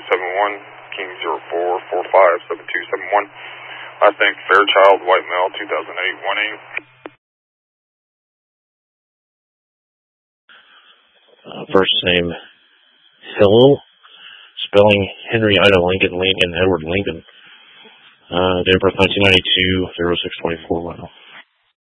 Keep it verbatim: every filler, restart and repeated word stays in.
seven one, King zero four four five seven two seven one. Last name Fairchild, white male, two thousand eight, one eight. Uh, first name Hill, spelling Henry Ida Lincoln, Lincoln, Edward Lincoln. Uh, date of birth nineteen ninety-two, zero six twenty-four, wow.